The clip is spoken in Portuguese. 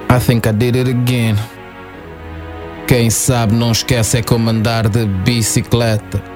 I think I did it again. Quem sabe não esquece é como andar de bicicleta.